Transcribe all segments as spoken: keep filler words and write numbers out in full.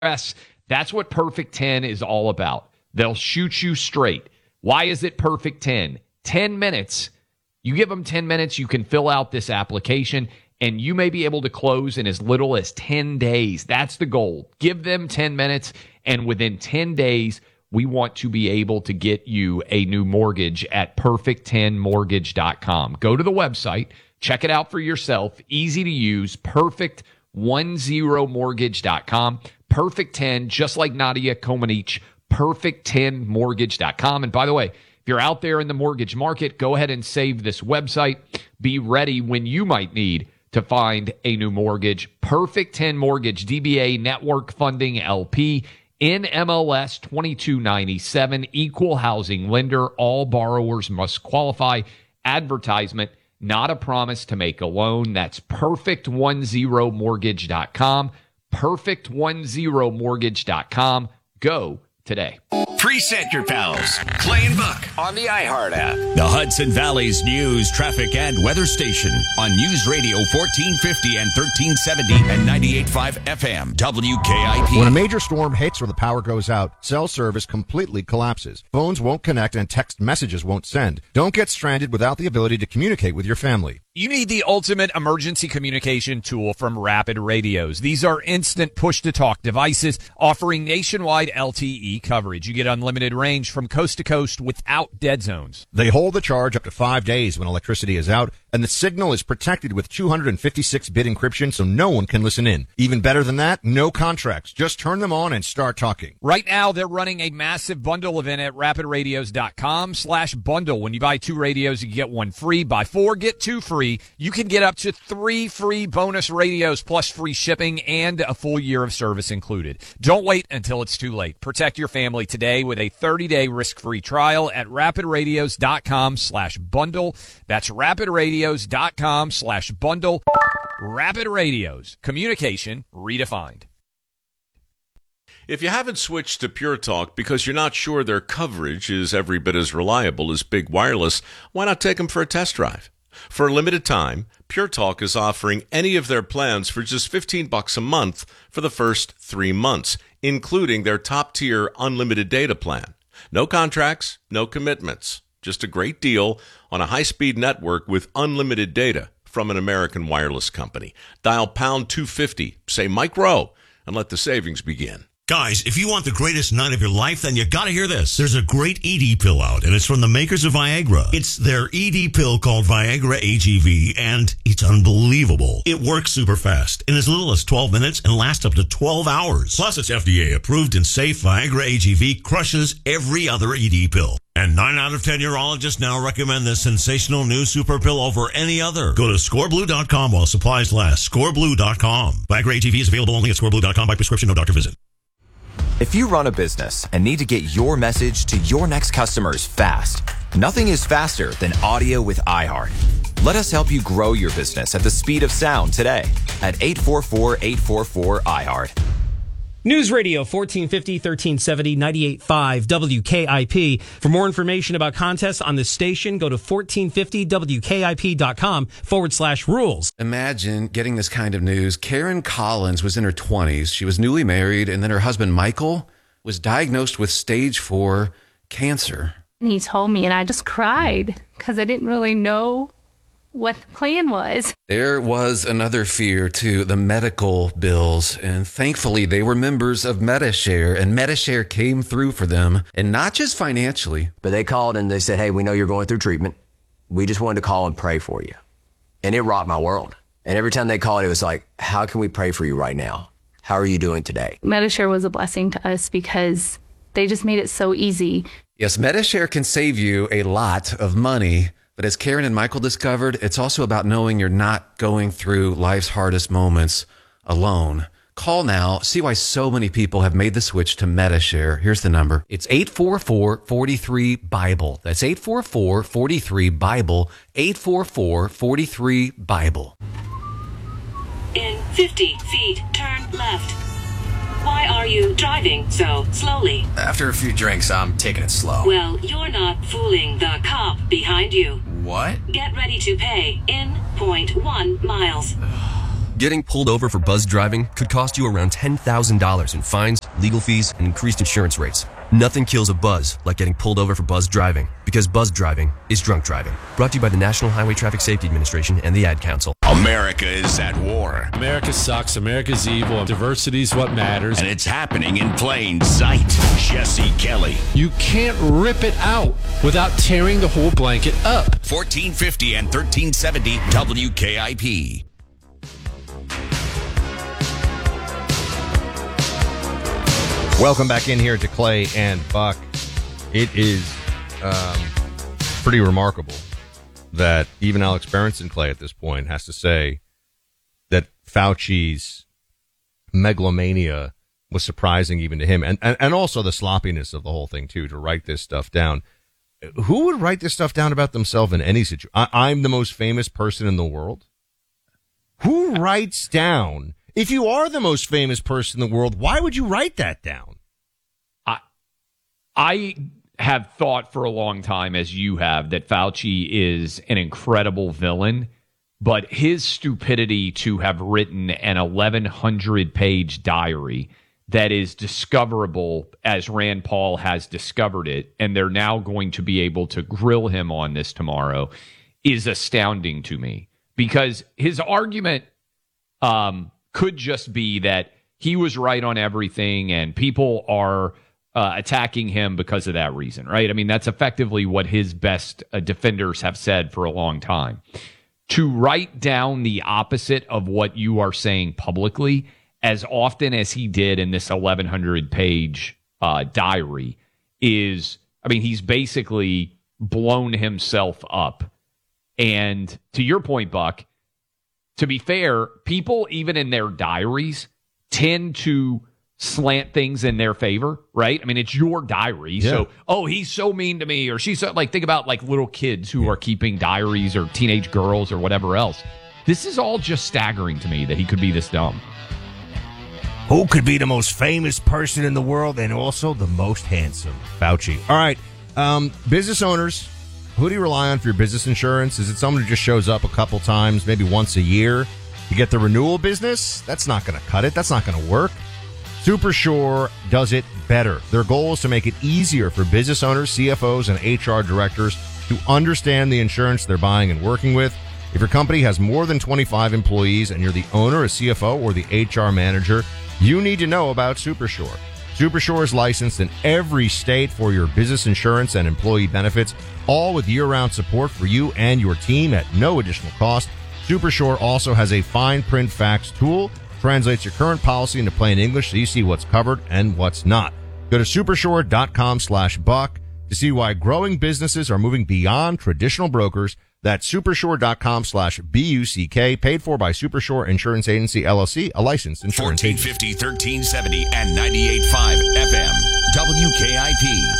S. That's what Perfect ten is all about. They'll shoot you straight. Why is it Perfect ten? ten minutes. You give them ten minutes, you can fill out this application, and you may be able to close in as little as ten days. That's the goal. Give them ten minutes, and within ten days, we want to be able to get you a new mortgage at perfect ten mortgage dot com. Go to the website, check it out for yourself. Easy to use, perfect ten mortgage dot com. Perfect ten, just like Nadia Comaneci, perfect ten mortgage dot com. And by the way, if you're out there in the mortgage market, go ahead and save this website. Be ready when you might need to find a new mortgage. Perfect ten Mortgage, D B A Network Funding L P, N M L S twenty-two ninety-seven, equal housing lender. All borrowers must qualify. Advertisement, not a promise to make a loan. That's perfect ten mortgage dot com. perfect ten mortgage dot com. Go today. Preset your pals, Clay and Buck, on the iHeart app. The Hudson Valley's news, traffic, and weather station on News Radio fourteen fifty and thirteen seventy and ninety-eight point five F M, W K I P. When a major storm hits or the power goes out, cell service completely collapses. Phones won't connect and text messages won't send. Don't get stranded without the ability to communicate with your family. You need the ultimate emergency communication tool from Rapid Radios. These are instant push-to-talk devices offering nationwide L T E coverage. You get unlimited range from coast to coast without dead zones. They hold the charge up to five days when electricity is out, and the signal is protected with two hundred fifty-six bit encryption so no one can listen in. Even better than that, no contracts. Just turn them on and start talking. Right now, they're running a massive bundle event at rapid radios dot com slash bundle. When you buy two radios, you get one free. Buy four, get two free. You can get up to three free bonus radios plus free shipping and a full year of service included. Don't wait until it's too late. Protect your family today with a thirty-day risk-free trial at rapid radios dot com slash bundle. That's rapid radios dot com slash bundle. Rapid Radios. Communication redefined. If you haven't switched to Pure Talk because you're not sure their coverage is every bit as reliable as Big Wireless, why not take them for a test drive? For a limited time, Pure Talk is offering any of their plans for just fifteen bucks a month for the first three months, including their top-tier unlimited data plan. No contracts, no commitments. Just a great deal on a high-speed network with unlimited data from an American wireless company. Dial pound two fifty, say Mike Rowe, and let the savings begin. Guys, if you want the greatest night of your life, then you gotta hear this. There's a great E D pill out, and it's from the makers of Viagra. It's their E D pill called Viagra A G V, and it's unbelievable. It works super fast, in as little as twelve minutes, and lasts up to twelve hours. Plus, it's F D A approved and safe. Viagra A G V crushes every other E D pill. And nine out of ten urologists now recommend this sensational new super pill over any other. Go to score blue dot com while supplies last. score blue dot com. Viagra A G V is available only at score blue dot com by prescription, no doctor visit. If you run a business and need to get your message to your next customers fast, nothing is faster than audio with iHeart. Let us help you grow your business at the speed of sound today at eight four four, eight four four, iHeart. News Radio fourteen fifty, thirteen seventy, ninety-eight point five W K I P. For more information about contests on this station, go to fourteen fifty W K I P dot com forward slash rules. Imagine getting this kind of news. Karen Collins was in her twenties. She was newly married, and then her husband, Michael, was diagnosed with stage four cancer. And he told me, and I just cried because I didn't really know what the plan was. There was another fear, too, the medical bills. And thankfully, they were members of Medi-Share, and Medi-Share came through for them, and not just financially. But they called and they said, hey, we know you're going through treatment. We just wanted to call and pray for you. And it rocked my world. And every time they called, it was like, how can we pray for you right now? How are you doing today? Medi-Share was a blessing to us because they just made it so easy. Yes, Medi-Share can save you a lot of money. But as Karen and Michael discovered, it's also about knowing you're not going through life's hardest moments alone. Call now. See why so many people have made the switch to Medi-Share. Here's the number. It's eight four four, four three, BIBLE. That's eight four four, four three, BIBLE. eight four four, four three, BIBLE. In fifty feet, turn left. Why are you driving so slowly? After a few drinks, I'm taking it slow. Well, you're not fooling the cop behind you. What? Get ready to pay in point one miles. Getting pulled over for buzz driving could cost you around ten thousand dollars in fines, legal fees, and increased insurance rates. Nothing kills a buzz like getting pulled over for buzz driving, because buzz driving is drunk driving. Brought to you by the National Highway Traffic Safety Administration and the Ad Council. America is at war. America sucks. America's evil. Diversity is what matters. And it's happening in plain sight. Jesse Kelly. You can't rip it out without tearing the whole blanket up. fourteen fifty and thirteen seventy W K I P. Welcome back in here to Clay and Buck. It is um, pretty remarkable that even Alex Berenson, Clay, at this point has to say that Fauci's megalomania was surprising even to him, and, and, and also the sloppiness of the whole thing, too, to write this stuff down. Who would write this stuff down about themselves in any situation? I, I'm the most famous person in the world? Who writes down... If you are the most famous person in the world, why would you write that down? I I have thought for a long time, as you have, that Fauci is an incredible villain, but his stupidity to have written an eleven hundred page diary that is discoverable as Rand Paul has discovered it, and they're now going to be able to grill him on this tomorrow, is astounding to me. Because his argument... um. could just be that he was right on everything and people are uh, attacking him because of that reason, right? I mean, that's effectively what his best uh, defenders have said for a long time. To write down the opposite of what you are saying publicly as often as he did in this eleven hundred page uh, diary is, I mean, he's basically blown himself up. And to your point, Buck, to be fair, people, even in their diaries, tend to slant things in their favor, right? I mean, it's your diary. Yeah. So, oh, he's so mean to me, or she's so, like, think about like little kids who are keeping diaries, or teenage girls, or whatever else. This is all just staggering to me that he could be this dumb. Who could be the most famous person in the world and also the most handsome? Fauci. All right. Um, business owners, who do you rely on for your business insurance? Is it someone who just shows up a couple times, maybe once a year? You get the renewal business? That's not going to cut it. That's not going to work. SuperSure does it better. Their goal is to make it easier for business owners, C F Os, and H R directors to understand the insurance they're buying and working with. If your company has more than twenty-five employees and you're the owner, a C F O, or the H R manager, you need to know about SuperSure. SuperSure is licensed in every state for your business insurance and employee benefits, all with year-round support for you and your team at no additional cost. SuperSure also has a fine print fax tool, translates your current policy into plain English so you see what's covered and what's not. Go to supersure.com slash buck to see why growing businesses are moving beyond traditional brokers. That's supersure.com slash B-U-C-K, paid for by SuperSure Insurance Agency, L L C, a licensed insurance fourteen fifty, thirteen seventy, and ninety-eight point five F M, W K I P.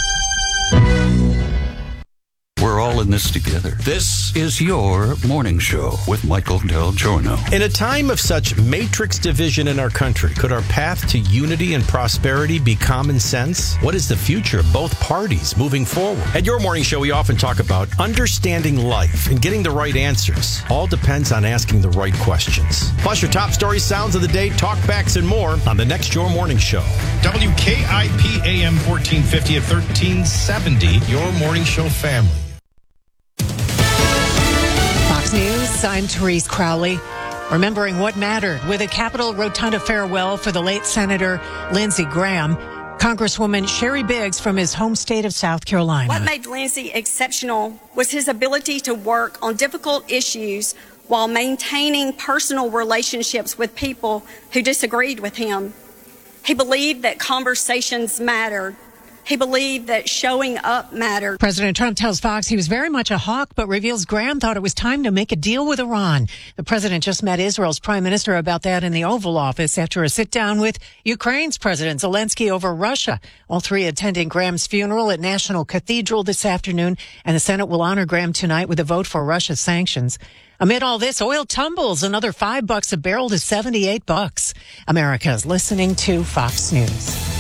We're all in this together. This is your morning show with Michael Del Giorno. In a time of such matrix division in our country, could our path to unity and prosperity be common sense? What is the future of both parties moving forward? At your morning show, we often talk about understanding life and getting the right answers. All depends on asking the right questions. Plus your top stories, sounds of the day, talkbacks, and more on the next Your Morning Show. W K I P A M fourteen fifty at thirteen seventy, Your Morning Show family. Fox News, I'm Therese Crowley. Remembering what mattered with a Capitol Rotunda farewell for the late Senator Lindsey Graham, Congresswoman Sherry Biggs from his home state of South Carolina. What made Lindsey exceptional was his ability to work on difficult issues while maintaining personal relationships with people who disagreed with him. He believed that conversations mattered. He believed that showing up mattered. President Trump tells Fox he was very much a hawk, but reveals Graham thought it was time to make a deal with Iran. The president just met Israel's prime minister about that in the Oval Office after a sit-down with Ukraine's President Zelensky over Russia. All three attending Graham's funeral at National Cathedral this afternoon, and the Senate will honor Graham tonight with a vote for Russia's sanctions. Amid all this, oil tumbles another five bucks a barrel to seventy-eight bucks. America is listening to Fox News.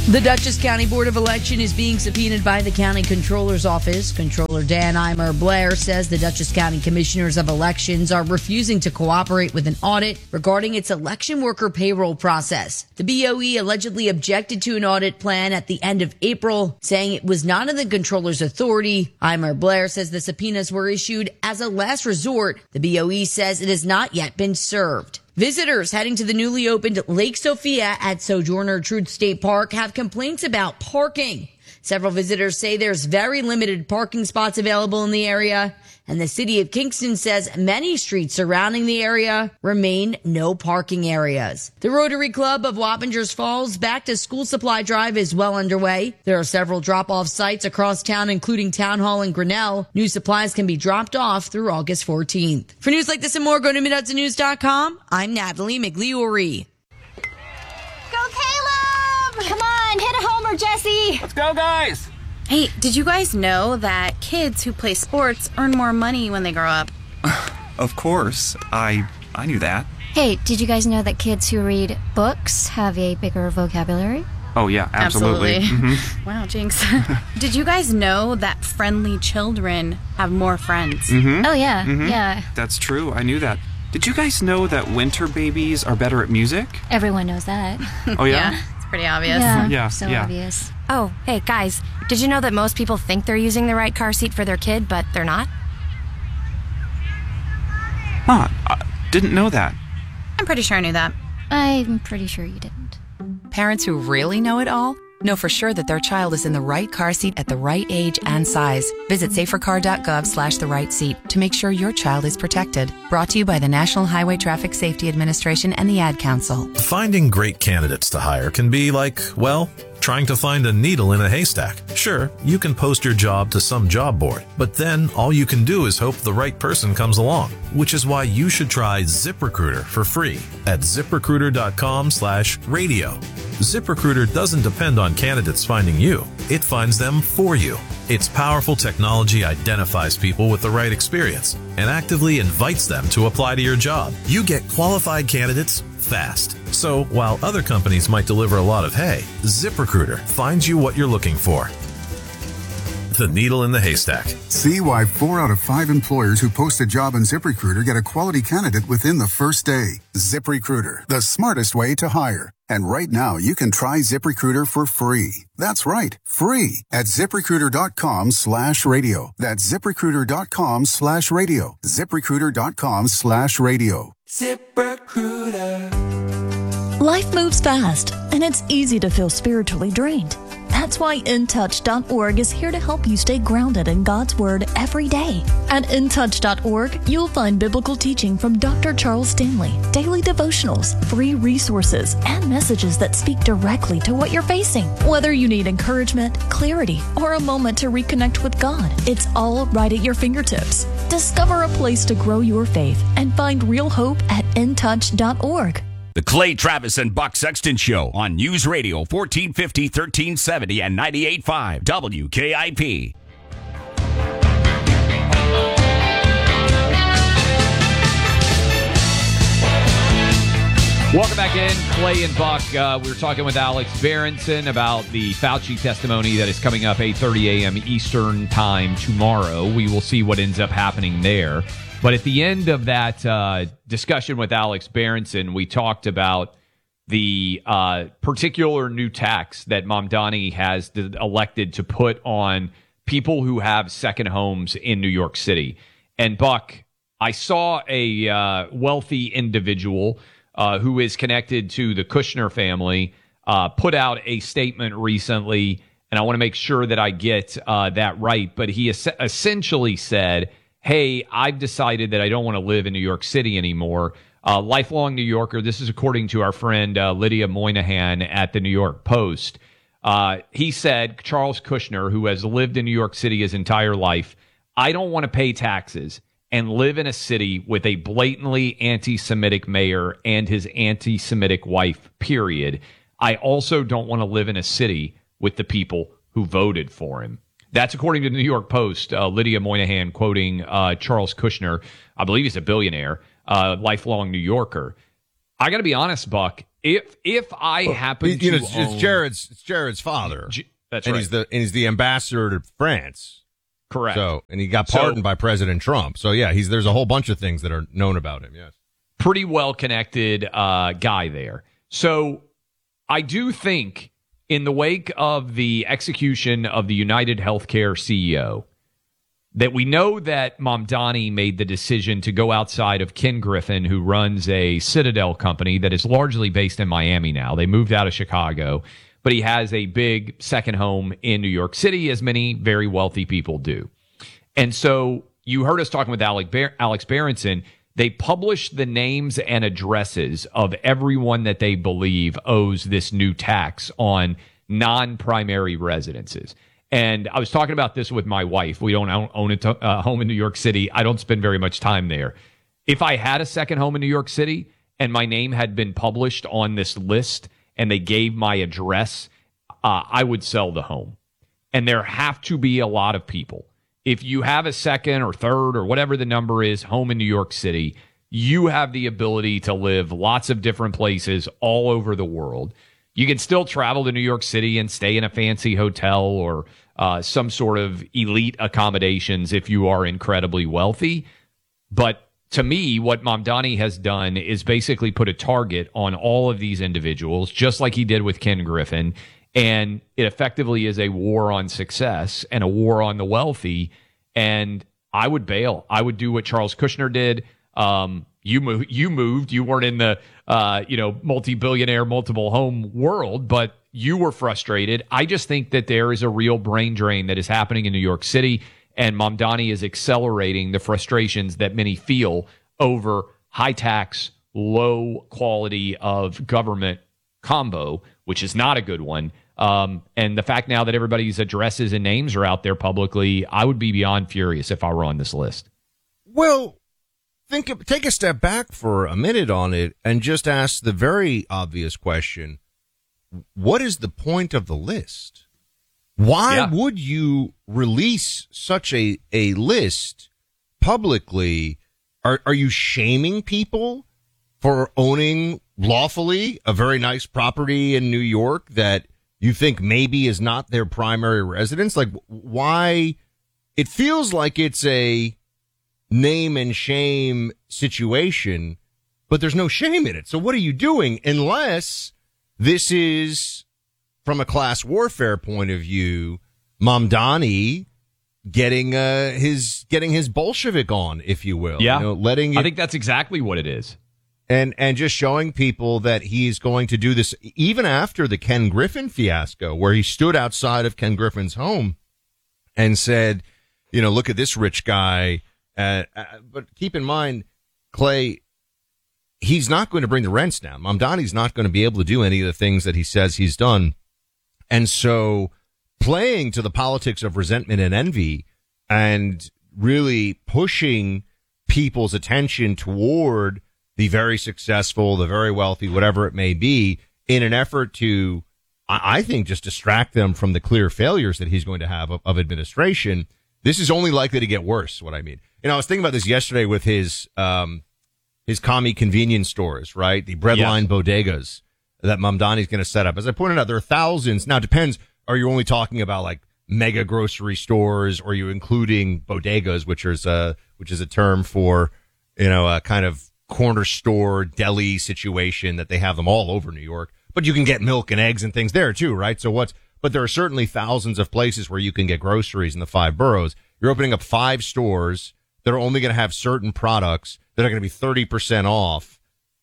The Dutchess County Board of Election is being subpoenaed by the county controller's office. Controller Dan Eimer Blair says the Dutchess County Commissioners of Elections are refusing to cooperate with an audit regarding its election worker payroll process. The B O E allegedly objected to an audit plan at the end of April, saying it was not in the controller's authority. Eimer Blair says the subpoenas were issued as a last resort. The B O E says it has not yet been served. Visitors heading to the newly opened Lake Sophia at Sojourner Truth State Park have complaints about parking. Several visitors say there's very limited parking spots available in the area, and the city of Kingston says many streets surrounding the area remain no parking areas. The Rotary Club of Wappingers Falls Back to School Supply Drive is well underway. There are several drop-off sites across town, including Town Hall and Grinnell. New supplies can be dropped off through August fourteenth. For news like this and more, go to mid hudson news dot com. I'm Natalie Migliori. Go Caleb! Come on, hit a homer, Jesse! Let's go, guys! Hey, did you guys know that kids who play sports earn more money when they grow up? Of course. I I knew that. Hey, did you guys know that kids who read books have a bigger vocabulary? Oh, yeah, absolutely. Absolutely. Mm-hmm. Wow, jinx. Did you guys know that friendly children have more friends? Mm-hmm. Oh, yeah, Mhm. yeah. That's true. I knew that. Did you guys know that winter babies are better at music? Everyone knows that. Oh, yeah? Yeah, it's pretty obvious. Yeah, Yeah, so yeah. obvious. Oh, hey, guys, did you know that most people think they're using the right car seat for their kid, but they're not? Huh, I didn't know that. I'm pretty sure I knew that. I'm pretty sure you didn't. Parents who really know it all know for sure that their child is in the right car seat at the right age and size. Visit safercar.gov slash the right seat to make sure your child is protected. Brought to you by the National Highway Traffic Safety Administration and the Ad Council. Finding great candidates to hire can be like, well, trying to find a needle in a haystack. Sure, you can post your job to some job board, but then all you can do is hope the right person comes along, which is why you should try ZipRecruiter for free at ziprecruiter.com slash radio. ZipRecruiter doesn't depend on candidates finding you. It finds them for you. Its powerful technology identifies people with the right experience and actively invites them to apply to your job. You get qualified candidates fast. So while other companies might deliver a lot of hay, ZipRecruiter finds you what you're looking for. The needle in the haystack. See why four out of five employers who post a job on ZipRecruiter get a quality candidate within the first day. ZipRecruiter, the smartest way to hire. And right now, you can try ZipRecruiter for free. That's right, free at ZipRecruiter.com slash radio. That's ZipRecruiter.com slash radio. ZipRecruiter.com slash radio. ZipRecruiter. Life moves fast, and it's easy to feel spiritually drained. That's why in touch dot org is here to help you stay grounded in God's Word every day. At in touch dot org, you'll find biblical teaching from Doctor Charles Stanley, daily devotionals, free resources, and messages that speak directly to what you're facing. Whether you need encouragement, clarity, or a moment to reconnect with God, it's all right at your fingertips. Discover a place to grow your faith and find real hope at in touch dot org. The Clay Travis and Buck Sexton Show on News Radio fourteen fifty, thirteen seventy, and ninety-eight point five W K I P. Welcome back in, Clay and Buck. Uh, we were talking with Alex Berenson about the Fauci testimony that is coming up eight thirty a.m. Eastern Time tomorrow. We will see what ends up happening there. But at the end of that uh, discussion with Alex Berenson, we talked about the uh, particular new tax that Mamdani has d- elected to put on people who have second homes in New York City. And Buck, I saw a uh, wealthy individual uh, who is connected to the Kushner family uh, put out a statement recently, and I want to make sure that I get uh, that right. But he es- essentially said, hey, I've decided that I don't want to live in New York City anymore. Uh, lifelong New Yorker. This is according to our friend uh, Lydia Moynihan at the New York Post. Uh, he said, Charles Kushner, who has lived in New York City his entire life, I don't want to pay taxes and live in a city with a blatantly anti-Semitic mayor and his anti-Semitic wife, period. I also don't want to live in a city with the people who voted for him. That's according to the New York Post. uh, Lydia Moynihan quoting uh, Charles Kushner. I believe he's a billionaire, uh, lifelong New Yorker. I got to be honest, Buck. If if I well, happen you to know, it's, own, it's Jared's it's Jared's father. G- that's and right. he's the and he's the ambassador to France. Correct. So and he got pardoned So, by President Trump. So yeah, he's there's a whole bunch of things that are known about him. Yes. Pretty well connected uh, guy there. So I do think in the wake of the execution of the United Healthcare C E O, that we know that Mamdani made the decision to go outside of Ken Griffin, who runs a Citadel company that is largely based in Miami now. They moved out of Chicago, but he has a big second home in New York City, as many very wealthy people do. And so you heard us talking with Alex, Bar- Alex Berenson. They published the names and addresses of everyone that they believe owes this new tax on non-primary residences. And I was talking about this with my wife. We don't own a to- uh, home in New York City. I don't spend very much time there. If I had a second home in New York City and my name had been published on this list and they gave my address, uh, I would sell the home. And there have to be a lot of people. If you have a second or third or whatever the number is, home in New York City, you have the ability to live lots of different places all over the world. You can still travel to New York City and stay in a fancy hotel or uh, some sort of elite accommodations if you are incredibly wealthy. But to me, what Mamdani has done is basically put a target on all of these individuals, just like he did with Ken Griffin. And it effectively is a war on success and a war on the wealthy. And I would bail. I would do what Charles Kushner did. Um, you moved, you moved, you weren't in the, uh, you know, multi-billionaire, multiple home world, but you were frustrated. I just think that there is a real brain drain that is happening in New York City, and Mamdani is accelerating the frustrations that many feel over high tax, low quality of government combo, which is not a good one. Um, and the fact now that everybody's addresses and names are out there publicly, I would be beyond furious if I were on this list. Well, think of, take a step back for a minute on it and just ask the very obvious question. What is the point of the list? Why yeah. would you release such a, a list publicly? Are, are you shaming people for owning lawfully a very nice property in New York that you think maybe is not their primary residence? Like, why? It feels like it's a name and shame situation, but there's no shame in it. So what are you doing? Unless this is, from a class warfare point of view, Mamdani getting uh, his getting his Bolshevik on, if you will. Yeah, you know, letting it, I think that's exactly what it is. And and just showing people that he's going to do this even after the Ken Griffin fiasco, where he stood outside of Ken Griffin's home and said, you know, look at this rich guy. Uh, uh, but keep in mind, Clay, he's not going to bring the rents down. Mamdani's not going to be able to do any of the things that he says he's done. And so playing to the politics of resentment and envy and really pushing people's attention toward the very successful, the very wealthy, whatever it may be, in an effort to, I think, just distract them from the clear failures that he's going to have of, of administration. This is only likely to get worse, what I mean. You know, I was thinking about this yesterday with his, um, his commie convenience stores, right? The breadline yes. bodegas that Mamdani's going to set up. As I pointed out, there are thousands. Now, it depends. Are you only talking about like mega grocery stores, or are you including bodegas, which is a, which is a term for, you know, a kind of corner store deli situation that they have them all over New York, but you can get milk and eggs and things there too, right? So what's, but there are certainly thousands of places where you can get groceries in the five boroughs. You're opening up five stores that are only going to have certain products that are going to be thirty percent off,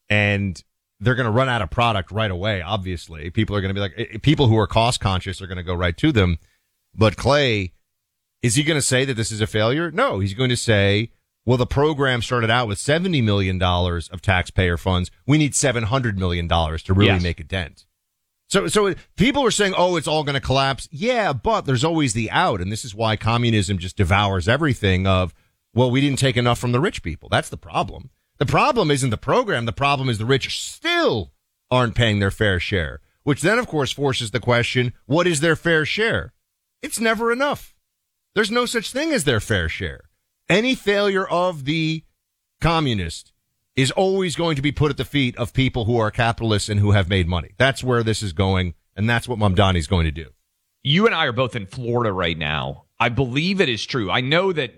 and they're going to run out of product right away. Obviously, people are going to be like, people who are cost conscious are going to go right to them. But Clay, is he going to say that this is a failure? No, he's going to say, well, the program started out with seventy million dollars of taxpayer funds. We need seven hundred million dollars to really yes. make a dent. So, so people are saying, oh, it's all going to collapse. Yeah, but there's always the out. And this is why communism just devours everything of, well, we didn't take enough from the rich people. That's the problem. The problem isn't the program. The problem is the rich still aren't paying their fair share, which then, of course, forces the question, what is their fair share? It's never enough. There's no such thing as their fair share. Any failure of the communist is always going to be put at the feet of people who are capitalists and who have made money. That's where this is going, and that's what Mamdani is going to do. You and I are both in Florida right now. I believe it is true. I know that